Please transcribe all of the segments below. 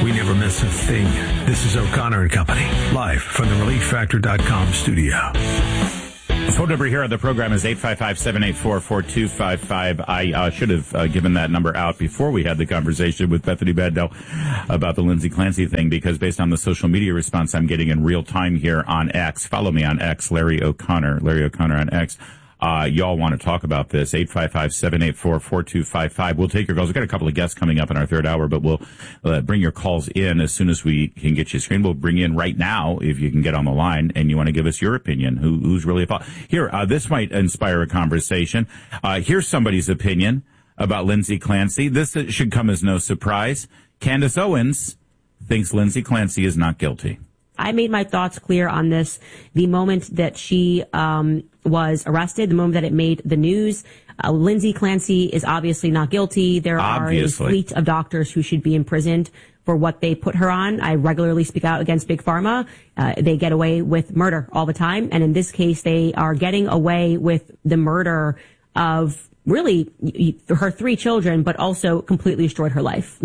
We never miss a thing. This is O'Connor and Company, live from the ReliefFactor.com studio. The phone number here on the program is 855-784-4255. I should have given that number out before we had the conversation with Bethany Badnell about the Lindsay Clancy thing, because based on the social media response I'm getting in real time here on X, follow me on X, Larry O'Connor on X. Y'all want to talk about this, 855-784-4255. We'll take your calls. We've got a couple of guests coming up in our third hour, but we'll bring your calls in as soon as we can get you screened. We'll bring you in right now if you can get on the line and you want to give us your opinion. Who's really a fault? Here, this might inspire a conversation. Here's somebody's opinion about Lindsay Clancy. This should come as no surprise. Candace Owens thinks Lindsay Clancy is not guilty. I made my thoughts clear on this the moment that she was arrested, the moment that it made the news. Lindsay Clancy is obviously not guilty. There are a fleet of doctors who should be imprisoned for what they put her on. I regularly speak out against Big Pharma. They get away with murder all the time. And in this case, they are getting away with the murder of really her 3 children, but also completely destroyed her life.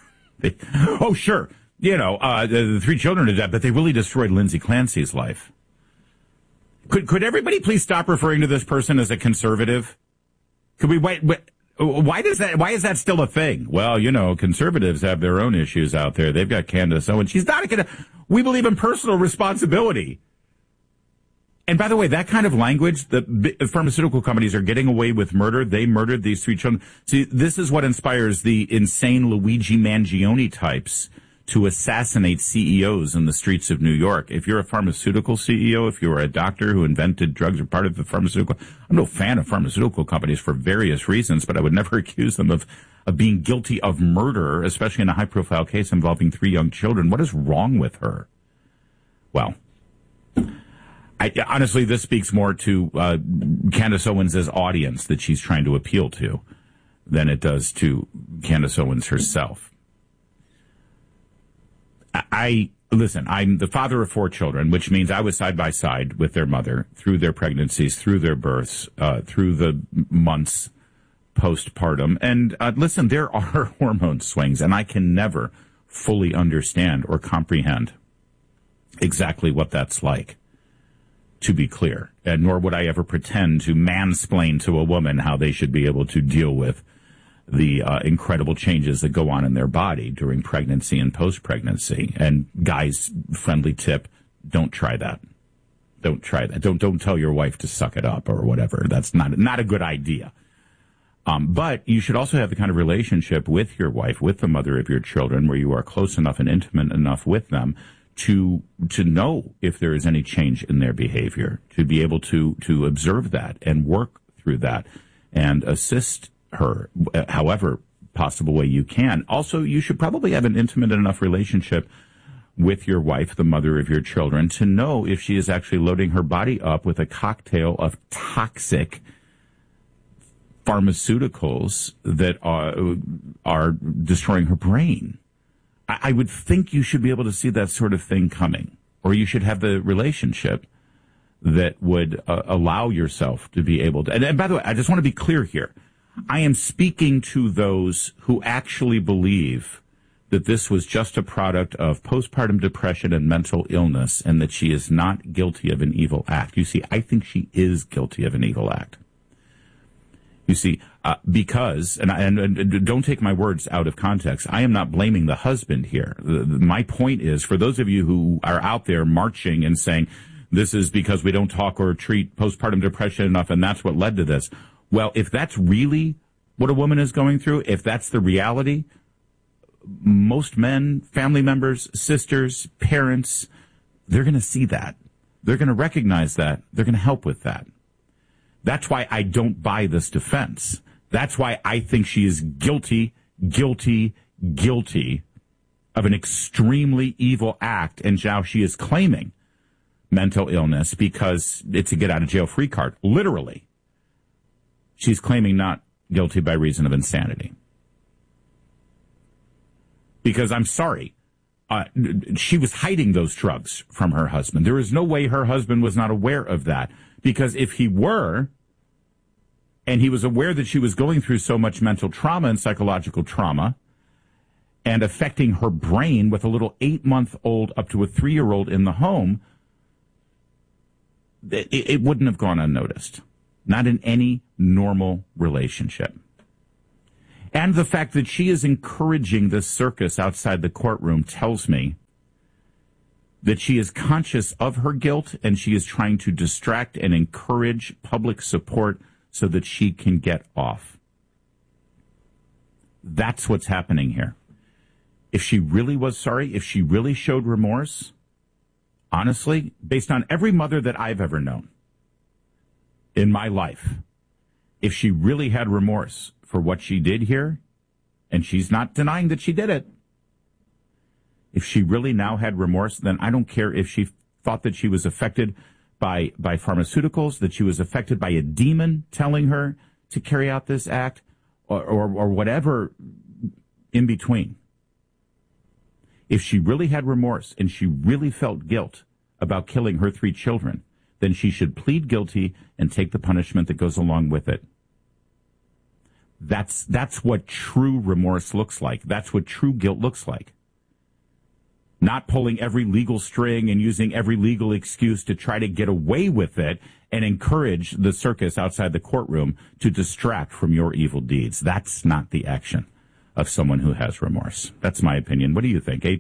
Oh, sure. You know, the 3 children are dead, but they really destroyed Lindsay Clancy's life. Could everybody please stop referring to this person as a conservative? Could we wait? Why is that still a thing? Well, you know, conservatives have their own issues out there. They've got Candace Owens. She's not going to. We believe in personal responsibility. And by the way, that kind of language, the pharmaceutical companies are getting away with murder. They murdered these 3 children. See, this is what inspires the insane Luigi Mangione types to assassinate CEOs in the streets of New York. If you're a pharmaceutical CEO, if you're a doctor who invented drugs or part of the pharmaceutical, I'm no fan of pharmaceutical companies for various reasons, but I would never accuse them of being guilty of murder, especially in a high-profile case involving 3 young children. What is wrong with her? Well, honestly, this speaks more to Candace Owens' audience that she's trying to appeal to than it does to Candace Owens herself. Listen, I'm the father of 4 children, which means I was side by side with their mother through their pregnancies, through their births, through the months postpartum. And listen, there are hormone swings, and I can never fully understand or comprehend exactly what that's like, to be clear. And nor would I ever pretend to mansplain to a woman how they should be able to deal with the incredible changes that go on in their body during pregnancy and post-pregnancy. And guys, friendly tip, don't try that. Don't try that. Don't tell your wife to suck it up or whatever. That's not a good idea. But you should also have the kind of relationship with your wife, with the mother of your children, where you are close enough and intimate enough with them to know if there is any change in their behavior, to be able to observe that and work through that and assist her however possible way you can. Also, you should probably have an intimate enough relationship with your wife, the mother of your children, to know if she is actually loading her body up with a cocktail of toxic pharmaceuticals that are destroying her brain. I would think you should be able to see that sort of thing coming, or you should have the relationship that would allow yourself to be able to. And by the way, I just want to be clear here. I am speaking to those who actually believe that this was just a product of postpartum depression and mental illness and that she is not guilty of an evil act. You see, I think she is guilty of an evil act. You see, because, and don't take my words out of context, I am not blaming the husband here. My point is, for those of you who are out there marching and saying, this is because we don't talk or treat postpartum depression enough and that's what led to this. Well, if that's really what a woman is going through, if that's the reality, most men, family members, sisters, parents, they're going to see that. They're going to recognize that. They're going to help with that. That's why I don't buy this defense. That's why I think she is guilty of an extremely evil act, and now she is claiming mental illness because it's a get-out-of-jail-free card, literally. She's claiming not guilty by reason of insanity. Because I'm sorry, she was hiding those drugs from her husband. There is no way her husband was not aware of that. Because if he were, and he was aware that she was going through so much mental trauma and psychological trauma, and affecting her brain with a little 8-month-old up to a 3-year-old in the home, it wouldn't have gone unnoticed. Not in any normal relationship. And the fact that she is encouraging this circus outside the courtroom tells me that she is conscious of her guilt and she is trying to distract and encourage public support so that she can get off. That's what's happening here. If she really was sorry, if she really showed remorse, honestly, based on every mother that I've ever known in my life, if she really had remorse for what she did here, and she's not denying that she did it, if she really now had remorse, then I don't care if she thought that she was affected by pharmaceuticals, that she was affected by a demon telling her to carry out this act, or whatever in between. If she really had remorse and she really felt guilt about killing her 3 children, then she should plead guilty and take the punishment that goes along with it. That's what true remorse looks like. That's what true guilt looks like. Not pulling every legal string and using every legal excuse to try to get away with it and encourage the circus outside the courtroom to distract from your evil deeds. That's not the action of someone who has remorse. That's my opinion. What do you think?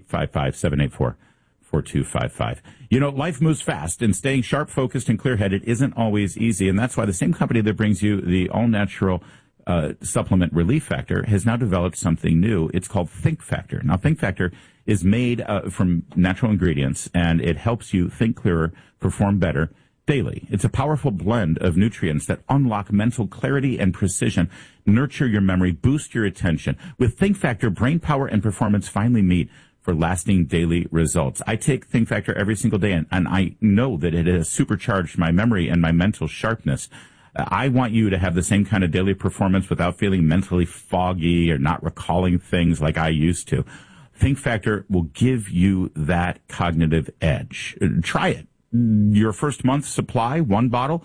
855-784-4255. You know, life moves fast, and staying sharp, focused, and clear-headed isn't always easy, and that's why the same company that brings you the all-natural supplement Relief Factor has now developed something new. It's called Think Factor. Now, Think Factor is made from natural ingredients, and it helps you think clearer, perform better daily. It's a powerful blend of nutrients that unlock mental clarity and precision, nurture your memory, boost your attention. With Think Factor, brain power and performance finally meet for lasting daily results. I take Think Factor every single day, and I know that it has supercharged my memory and my mental sharpness. I want you to have the same kind of daily performance without feeling mentally foggy or not recalling things like I used to. Think Factor will give you that cognitive edge. Try it. Your first month's supply, 1 bottle,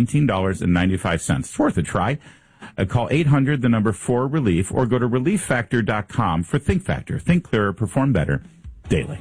$19.95. It's worth a try. Call 800-4-RELIEF or go to relieffactor.com for Think Factor. Think clearer, perform better daily.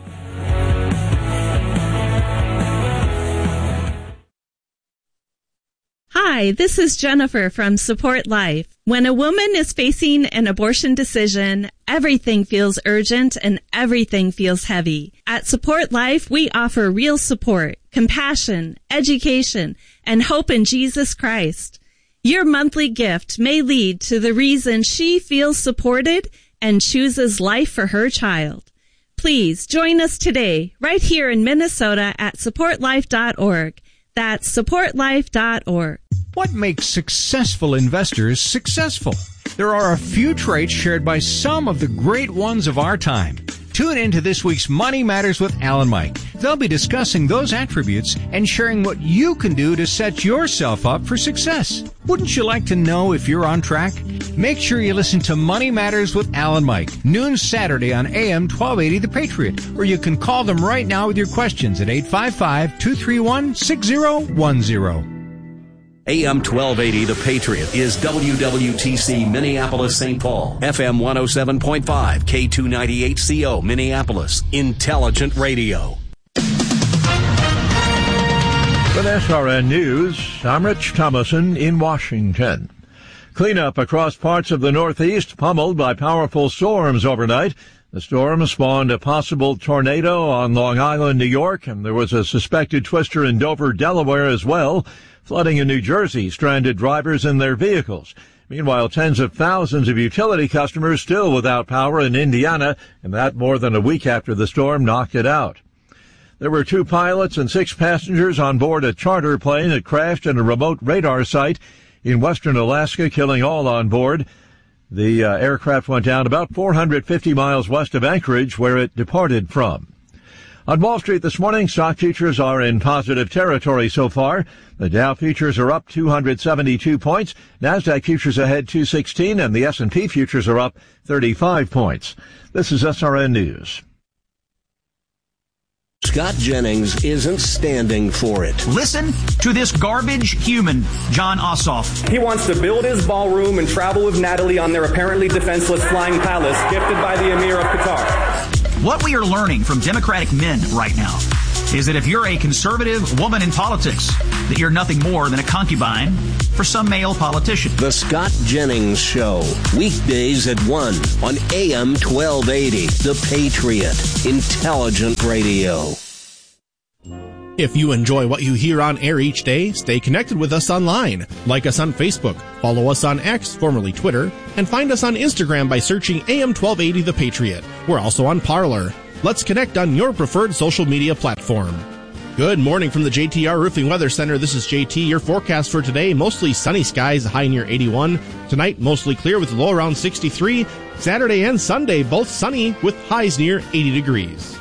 Hi, this is Jennifer from Support Life. When a woman is facing an abortion decision, everything feels urgent and everything feels heavy. At Support Life, we offer real support, compassion, education, and hope in Jesus Christ. Your monthly gift may lead to the reason she feels supported and chooses life for her child. Please join us today, right here in Minnesota at supportlife.org. That's supportlife.org. What makes successful investors successful? There are a few traits shared by some of the great ones of our time. Tune in to this week's Money Matters with Al and Mike. They'll be discussing those attributes and sharing what you can do to set yourself up for success. Wouldn't you like to know if you're on track? Make sure you listen to Money Matters with Al and Mike, noon Saturday on AM 1280 The Patriot, or you can call them right now with your questions at 855-231-6010. AM 1280 The Patriot is WWTC Minneapolis St. Paul, FM 107.5, K298CO Minneapolis, Intelligent Radio. With SRN News, I'm Rich Thomason in Washington. Cleanup across parts of the Northeast pummeled by powerful storms overnight. The storm spawned a possible tornado on Long Island, New York, and there was a suspected twister in Dover, Delaware as well. Flooding in New Jersey stranded drivers in their vehicles. Meanwhile, tens of thousands of utility customers still without power in Indiana, and that more than a week after the storm knocked it out. There were 2 pilots and 6 passengers on board a charter plane that crashed in a remote radar site in western Alaska, killing all on board. The aircraft went down about 450 miles west of Anchorage, where it departed from. On Wall Street this morning, stock futures are in positive territory so far. The Dow futures are up 272 points. NASDAQ futures ahead 216, and the S&P futures are up 35 points. This is SRN News. Scott Jennings isn't standing for it. Listen to this garbage human, John Ossoff. He wants to build his ballroom and travel with Natalie on their apparently defenseless flying palace gifted by the Emir of Qatar. What we are learning from Democratic men right now is that if you're a conservative woman in politics, that you're nothing more than a concubine for some male politician. The Scott Jennings Show, weekdays at 1 on AM 1280, The Patriot, intelligent radio. If you enjoy what you hear on air each day, stay connected with us online. Like us on Facebook, follow us on X, formerly Twitter, and find us on Instagram by searching AM 1280 The Patriot. We're also on Parler. Let's connect on your preferred social media platform. Good morning from the JTR Roofing Weather Center. This is JT. Your forecast for today, mostly sunny skies, high near 81. Tonight, mostly clear with a low around 63. Saturday and Sunday, both sunny with highs near 80 degrees.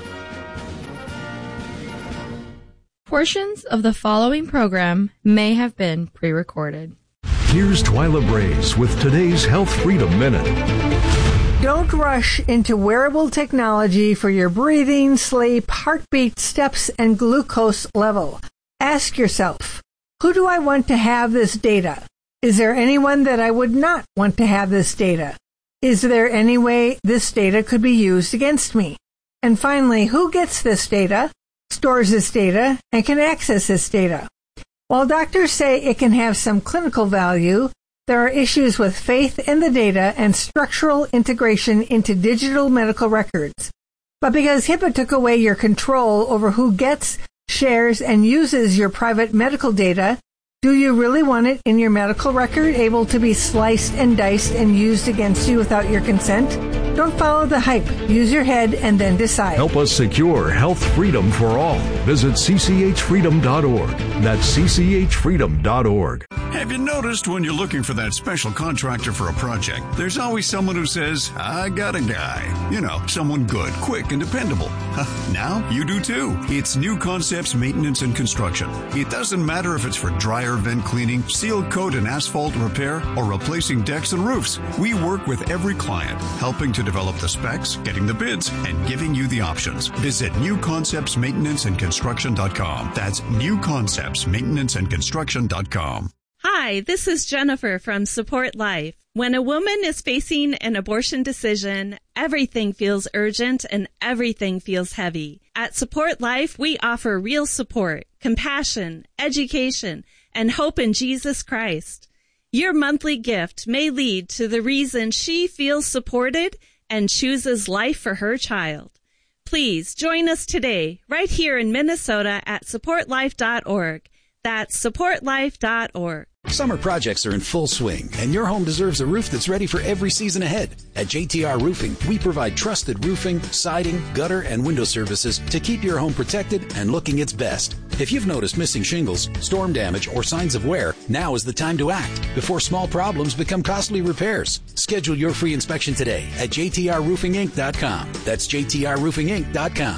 Portions of the following program may have been pre-recorded. Here's Twyla Braze with today's Health Freedom Minute. Don't rush into wearable technology for your breathing, sleep, heartbeat, steps, and glucose level. Ask yourself, who do I want to have this data? Is there anyone that I would not want to have this data? Is there any way this data could be used against me? And finally, who gets this data, stores this data, and can access this data? While doctors say it can have some clinical value, there are issues with faith in the data and structural integration into digital medical records. But because HIPAA took away your control over who gets, shares, and uses your private medical data, do you really want it in your medical record, able to be sliced and diced and used against you without your consent? Don't follow the hype. Use your head and then decide. Help us secure health freedom for all. Visit cchfreedom.org. That's cchfreedom.org. Have you noticed when you're looking for that special contractor for a project, there's always someone who says, I got a guy. You know, someone good, quick, and dependable. Now you do too. It's New Concepts Maintenance and Construction. It doesn't matter if it's for dryer vent cleaning, seal coat and asphalt repair, or replacing decks and roofs. We work with every client, helping to develop the specs, getting the bids, and giving you the options. Visit newconceptsmaintenanceandconstruction.com. That's newconceptsmaintenanceandconstruction.com. Hi, this is Jennifer from Support Life. When a woman is facing an abortion decision, everything feels urgent and everything feels heavy. At Support Life, we offer real support, compassion, education, and hope in Jesus Christ. Your monthly gift may lead to the reason she feels supported and chooses life for her child. Please join us today, right here in Minnesota at supportlife.org. That's supportlife.org. Summer projects are in full swing, and your home deserves a roof that's ready for every season ahead. At JTR Roofing, we provide trusted roofing, siding, gutter, and window services to keep your home protected and looking its best. If you've noticed missing shingles, storm damage, or signs of wear, now is the time to act before small problems become costly repairs. Schedule your free inspection today at jtrroofinginc.com. That's jtrroofinginc.com.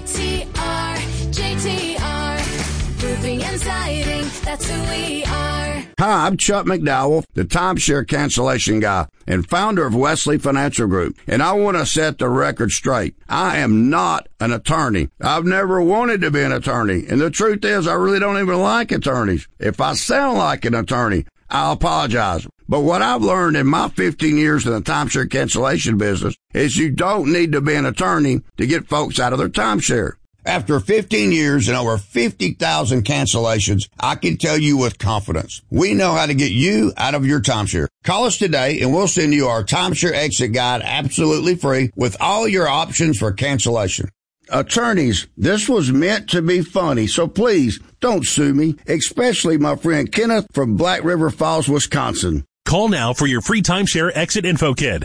JTR, roofing and siding, that's who we are. Hi, I'm Chuck McDowell, the timeshare cancellation guy and founder of Wesley Financial Group, and I want to set the record straight. I am not an attorney. I've never wanted to be an attorney, and the truth is I really don't even like attorneys. If I sound like an attorney, I'll apologize. But what I've learned in my 15 years in the timeshare cancellation business is you don't need to be an attorney to get folks out of their timeshare. After 15 years and over 50,000 cancellations, I can tell you with confidence, we know how to get you out of your timeshare. Call us today and we'll send you our timeshare exit guide absolutely free with all your options for cancellation. Attorneys, this was meant to be funny, so please don't sue me, especially my friend Kenneth from Black River Falls, Wisconsin. Call now for your free timeshare exit info kit.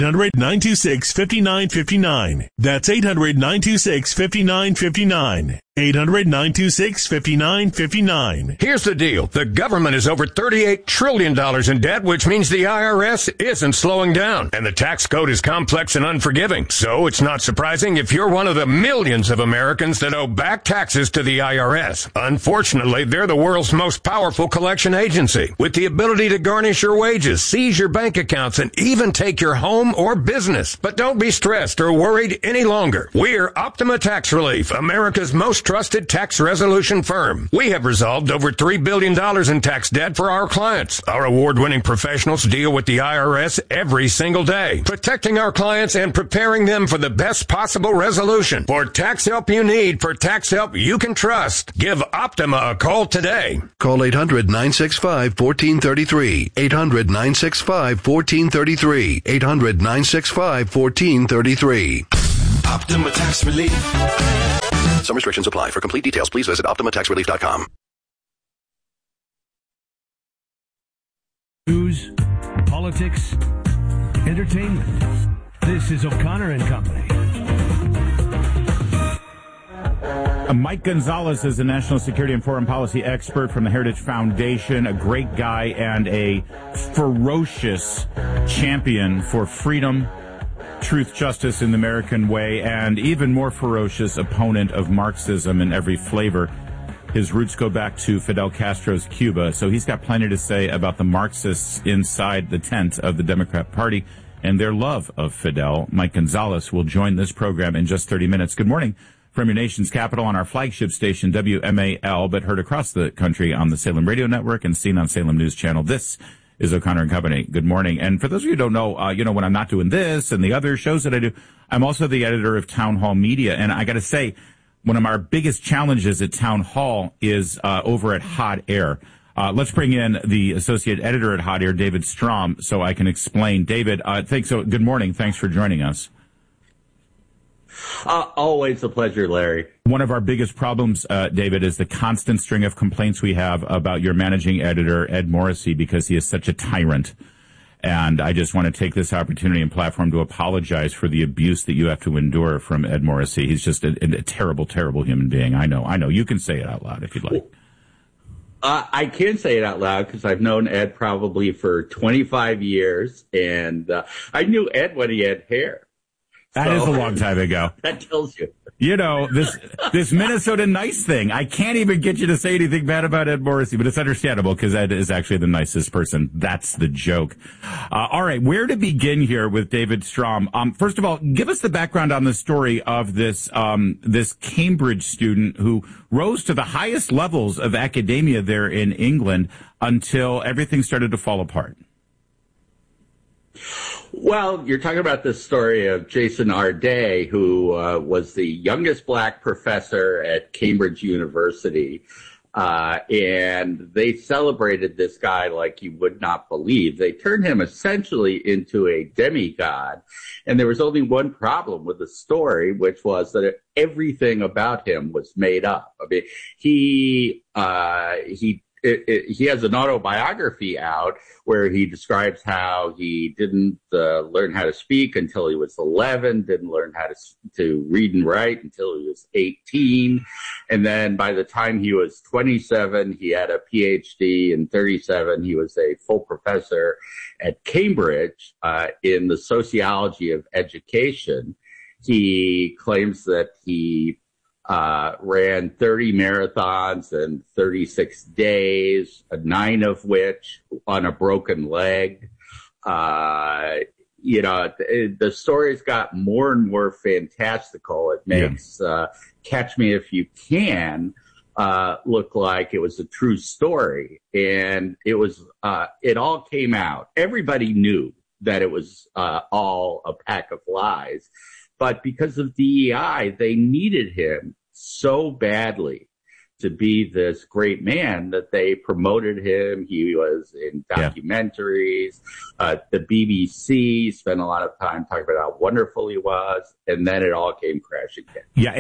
800-926-5959. That's 800-926-5959. 800-926-5959. Here's the deal. The government is over $38 trillion in debt, which means the IRS isn't slowing down. And the tax code is complex and unforgiving. So it's not surprising if you're one of the millions of Americans that owe back taxes to the IRS. Unfortunately, they're the world's most powerful collection agency, with the ability to garnish your wages, seize your bank accounts, and even take your home home, or business. But don't be stressed or worried any longer. We're Optima Tax Relief, America's most trusted tax resolution firm. We have resolved over $3 billion in tax debt for our clients. Our award-winning professionals deal with the IRS every single day, protecting our clients and preparing them for the best possible resolution. For tax help you need, for tax help you can trust, give Optima a call today. Call 800-965-1433. 800-965-1433. 800-965-1433. Optima Tax Relief. Some restrictions apply. For complete details, please visit OptimaTaxRelief.com. News, politics, entertainment. This is O'Connor and Company. Mike Gonzalez is a national security and foreign policy expert from the Heritage Foundation, a great guy and a ferocious champion for freedom, truth, justice in the American way, and even more ferocious opponent of Marxism in every flavor. His roots go back to Fidel Castro's Cuba, so he's got plenty to say about the Marxists inside the tent of the Democrat Party and their love of Fidel. Mike Gonzalez will join this program in just 30 minutes. Good morning from your nation's capital on our flagship station, WMAL, but heard across the country on the Salem Radio Network and seen on Salem News Channel. This is O'Connor and Company. Good morning. And for those of you who don't know, when I'm not doing this and the other shows that I do, I'm also the editor of Town Hall Media. And I got to say, one of our biggest challenges at Town Hall is over at Hot Air. Let's bring in the associate editor at Hot Air, David Strom, so I can explain. David, good morning. Thanks for joining us. Always a pleasure, Larry. One of our biggest problems, David, is the constant string of complaints we have about your managing editor, Ed Morrissey, because he is such a tyrant. And I just want to take this opportunity and platform to apologize for the abuse that you have to endure from Ed Morrissey. He's just a terrible, terrible human being. I know. You can say it out loud if you'd like. I can say it out loud because I've known Ed probably for 25 years, and I knew Ed when he had hair. That is a long time ago. That tells you. This Minnesota nice thing. I can't even get you to say anything bad about Ed Morrissey, but it's understandable because Ed is actually the nicest person. That's the joke. All right, where to begin here with David Strom? First of all, give us the background on the story of this Cambridge student who rose to the highest levels of academia there in England until everything started to fall apart. Well, you're talking about the story of Jason Arday, who was the youngest black professor at Cambridge University. And they celebrated this guy like you would not believe. They turned him essentially into a demigod. And there was only one problem with the story, which was that everything about him was made up. I mean, he has an autobiography out where he describes how he didn't learn how to speak until he was 11, didn't learn how to read and write until he was 18. And then by the time he was 27, he had a PhD, and 37, he was a full professor at Cambridge in the sociology of education. He claims that he ran 30 marathons in 36 days, 9 of which on a broken leg. The story's got more and more fantastical. It makes Catch Me If You Can look like it was a true story. And it was, it all came out. Everybody knew that it was all a pack of lies. But because of DEI, they needed him so badly to be this great man that they promoted him. He was in documentaries. The BBC spent a lot of time talking about how wonderful he was, and then it all came crashing down. Yeah,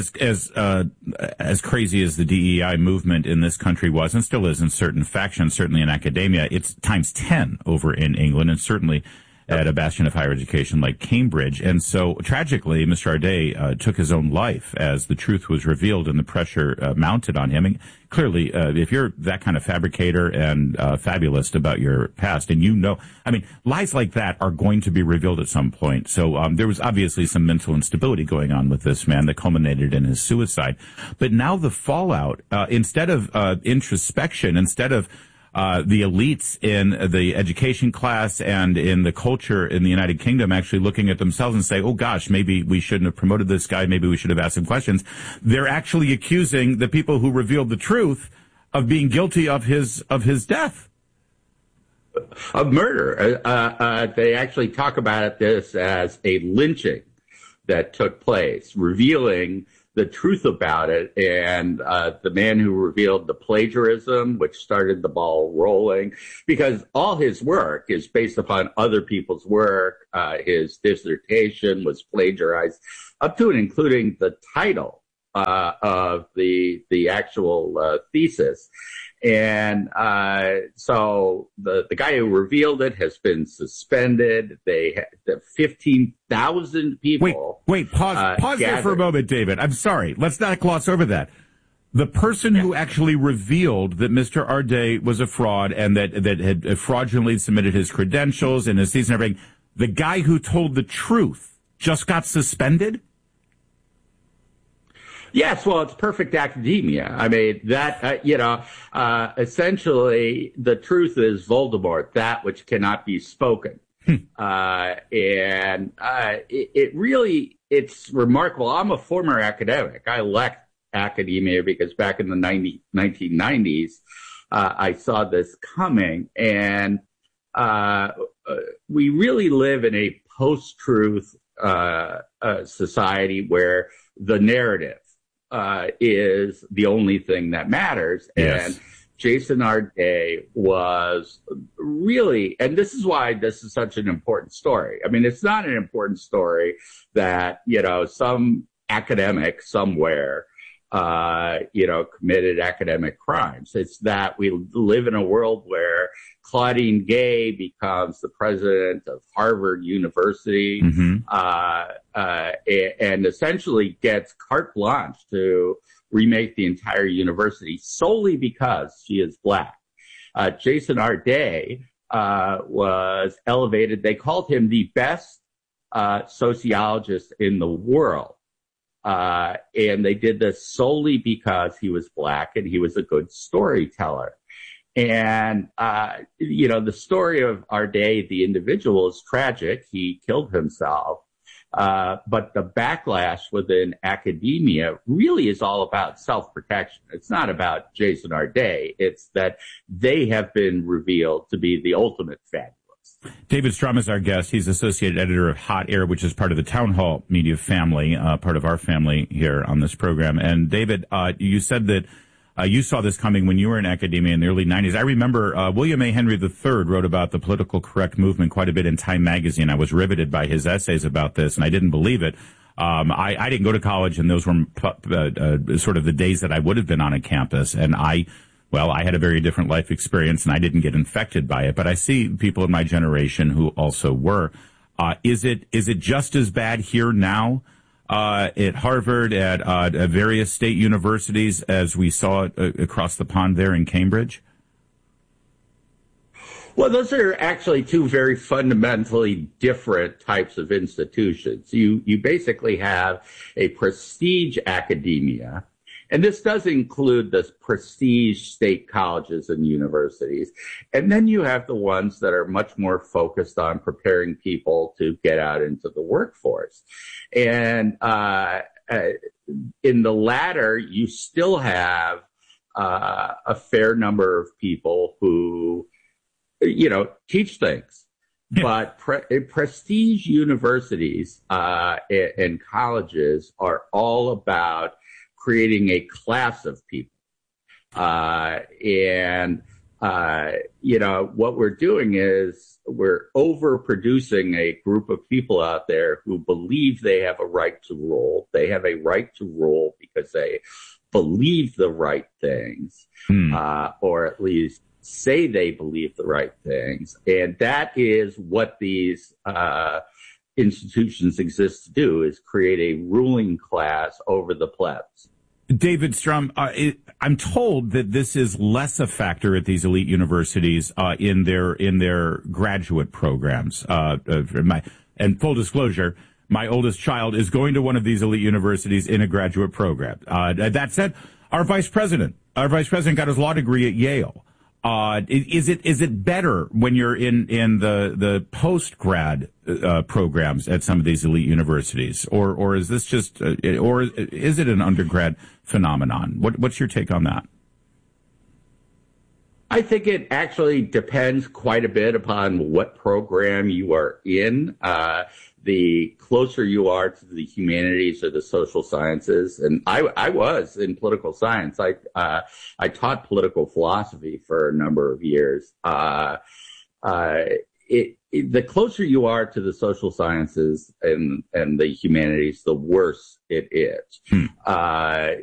as crazy as the DEI movement in this country was, and still is in certain factions, certainly in academia, it's times 10 over in England, and certainly at a bastion of higher education like Cambridge. And so, tragically, Mr. Arday took his own life as the truth was revealed and the pressure mounted on him. And clearly, if you're that kind of fabricator and fabulist about your past, and lies like that are going to be revealed at some point. So there was obviously some mental instability going on with this man that culminated in his suicide. But now the fallout, instead of introspection, instead of the elites in the education class and in the culture in the United Kingdom actually looking at themselves and say, oh gosh, maybe we shouldn't have promoted this guy. Maybe we should have asked him questions. They're actually accusing the people who revealed the truth of being guilty of his death. Of murder. They actually talk about this as a lynching that took place, revealing the truth about it. And the man who revealed the plagiarism, which started the ball rolling, because all his work is based upon other people's work. His dissertation was plagiarized up to and including the title of the actual thesis. And so the guy who revealed it has been suspended. They had 15,000 people. Wait, pause there for a moment, David. I'm sorry. Let's not gloss over that. The person who actually revealed that Mr. Arday was a fraud and that had fraudulently submitted his credentials and his thesis and everything, the guy who told the truth just got suspended? Yes, well, it's perfect academia. I mean, that, essentially the truth is Voldemort, that which cannot be spoken. It's remarkable. I'm a former academic. I left academia because back in the 1990s, I saw this coming. And we really live in a post-truth society where the narrative is the only thing that matters. Yes. And Jason Arday was really, and this is why this is such an important story. I mean, it's not an important story that, some academic somewhere, committed academic crimes. It's that we live in a world where Claudine Gay becomes the president of Harvard University, and essentially gets carte blanche to remake the entire university solely because she is black. Jason Arday was elevated. They called him the best sociologist in the world. And they did this solely because he was black and he was a good storyteller. And, the story of Arday, the individual, is tragic. He killed himself. But the backlash within academia really is all about self-protection. It's not about Jason Arday. It's that they have been revealed to be the ultimate fabulous. David Strum is our guest. He's associate editor of Hot Air, which is part of the Town Hall Media family, part of our family here on this program. And David, you said that you saw this coming when you were in academia in the early 90s. I remember William A. Henry III wrote about the political correct movement quite a bit in Time magazine. I was riveted by his essays about this, and I didn't believe it. I didn't go to college, and those were sort of the days that I would have been on a campus. And I had a very different life experience, and I didn't get infected by it. But I see people in my generation who also were. Is it just as bad here now? At Harvard, at various state universities, as we saw across the pond there in Cambridge? Well, those are actually two very fundamentally different types of institutions. You basically have a prestige academia, and this does include the prestige state colleges and universities. And then you have the ones that are much more focused on preparing people to get out into the workforce. And in the latter, you still have a fair number of people who, teach things. But prestige universities and colleges are all about creating a class of people. What we're doing is we're overproducing a group of people out there who believe they have a right to rule. They have a right to rule because they believe the right things, or at least say they believe the right things. And that is what these institutions exist to do, is create a ruling class over the plebs. David Strum, I'm told that this is less a factor at these elite universities in their graduate programs. And full disclosure, my oldest child is going to one of these elite universities in a graduate program. That said, our vice president got his law degree at Yale. Is it better when you're in the post grad programs at some of these elite universities, or is this just or is it an undergrad phenomenon? What's your take on that? I think it actually depends quite a bit upon what program you are in. The closer you are to the humanities or the social sciences, and I was in political science. I taught political philosophy for a number of years. The closer you are to the social sciences and the humanities, the worse it is.